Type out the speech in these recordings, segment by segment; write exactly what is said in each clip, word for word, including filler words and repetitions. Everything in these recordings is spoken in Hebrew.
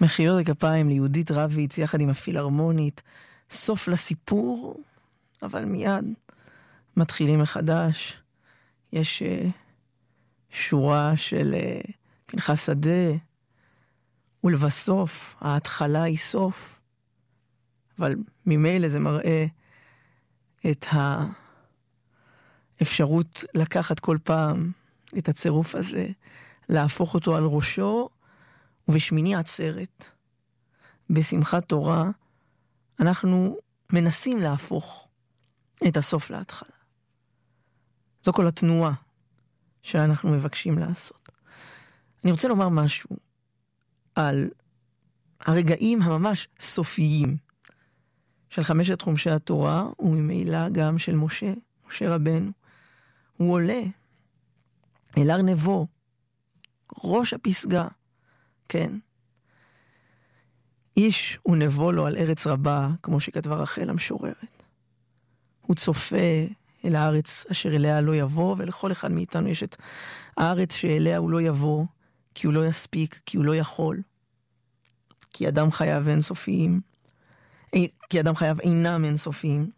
מחיאות הכפיים ליהודית רביץ יחד עם הפילהרמונית. סוף לסיפור, אבל מיד מתחילים מחדש. יש uh, שורה של uh, פנחס שדה, ולבסוף ההתחלה היא סוף. אבל ממילא זה מראה את האפשרות לקחת כל פעם את הצירוף הזה, להפוך אותו על ראשו, ובשמיני עצרת, בשמחת תורה, אנחנו מנסים להפוך את הסוף להתחלה. זו כל התנועה שאנחנו מבקשים לעשות. אני רוצה לומר משהו על הרגעים הממש סופיים של חמשת חומשי התורה, וממילא גם של משה, משה רבנו. הוא עולה אל הר נבו, ראש הפסגה, כן. איש ונבו לו על ארץ רבה, כמו שכתבה רחל המשוררת. הוא צופה אל הארץ אשר אליה לא יבוא, ולכל אחד מאיתנו יש את הארץ שאליה הוא לא יבוא, כי הוא לא יספיק, כי הוא לא יכול. כי אדם חייו אינסופיים, כי אדם חייו אינם אינסופיים.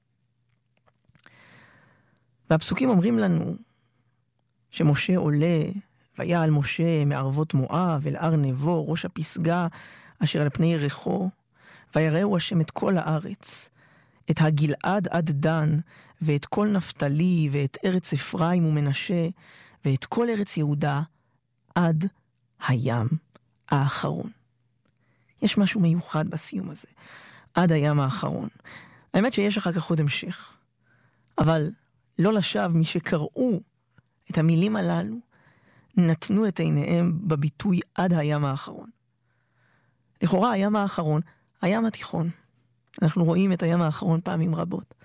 והפסוקים אומרים לנו שמשה עולה, ויעל משה מערבות מואב אל הר נבו, ראש הפסגה אשר על פני יריחו, ויראהו השם את כל הארץ, את הגלעד עד דן, ואת כל נפתלי, ואת ארץ אפרים ומנשה, ואת כל ארץ יהודה, עד הים האחרון. יש משהו מיוחד בסיום הזה, עד הים האחרון. האמת שיש אחר כך עוד המשך, אבל לא לשווא מי שקראו את המילים הללו, נתנו את עיניהם בביטוי עד הים האחרון. לכאורה הים האחרון, הים התיכון. אנחנו רואים את הים האחרון פעמים רבות.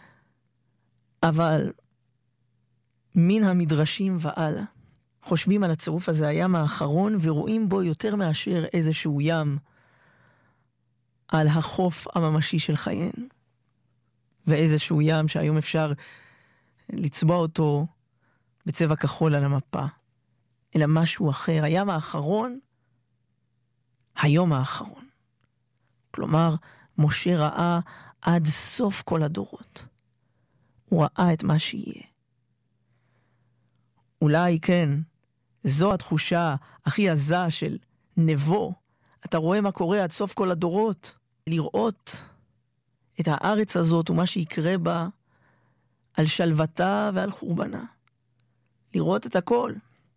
אבל מן המדרשים ועלה, חושבים על הצירוף הזה, הים האחרון, ורואים בו יותר מאשר איזשהו ים על החוף הממשי של חיינו. ואיזשהו ים שהיום אפשר לצבוע אותו בצבע כחול על המפה. אלא משהו אחר. הים האחרון, היום האחרון. כלומר, משה ראה עד סוף כל הדורות. הוא ראה את מה שיהיה. אולי כן, זו התחושה הכי עזה של נבו. אתה רואה מה קורה עד סוף כל הדורות. לראות את הארץ הזאת ומה שיקרה בה על שלוותה ועל חורבנה. לראות את הכל.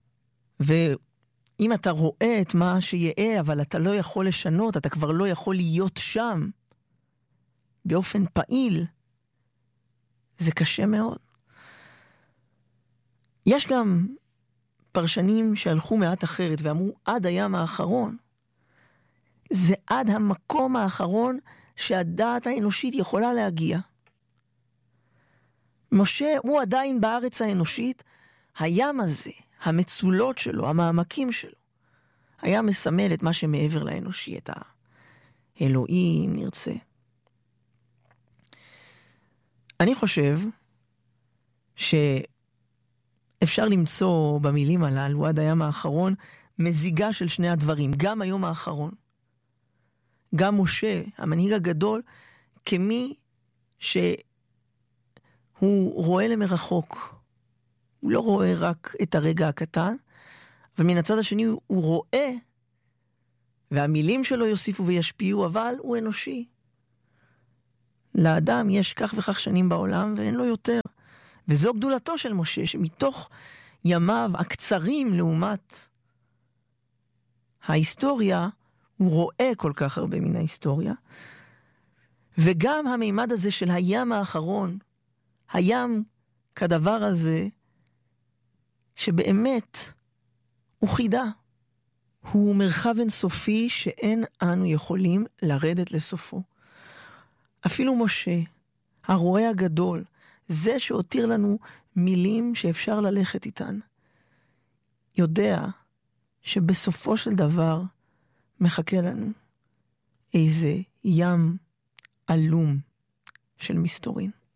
ואם אתה רואה את מה שיהיה, אבל אתה לא יכול לשנות, אתה כבר לא יכול להיות שם, באופן פעיל, זה קשה מאוד. יש גם פרשנים שהלכו מעט אחרת ואמרו, עד הים האחרון, זה עד המקום האחרון שהדעת האנושית יכולה להגיע. משה הוא עדיין בארץ האנושית, הים הזה, המצולות שלו, המעמקים שלו, היה מסמל את מה שמעבר לאנושי, את האלוהים נרצה. אני חושב שאפשר למצוא במילים הללו עד הים האחרון מזיגה של שני הדברים, גם היום האחרון. גם משה, המנהיג הגדול, כמי שהוא רואה למרחוק. הוא לא רואה רק את הרגע הקטן, אבל מן הצד השני הוא רואה, והמילים שלו יוסיפו וישפיעו, אבל הוא אנושי. לאדם יש כך וכך שנים בעולם, ואין לו יותר. וזו גדולתו של משה, שמתוך ימיו הקצרים לעומת ההיסטוריה, הוא רואה כל כך הרבה מן ההיסטוריה. וגם המימד הזה של הים האחרון, הים כדבר הזה, שבאמת הוא חידה. הוא מרחב אינסופי שאין אנו יכולים לרדת לסופו. אפילו משה, הרועה הגדול, זה שהותיר לנו מילים שאפשר ללכת איתן, יודע שבסופו של דבר מחכה לנו איזה ים אלום של מסתורין.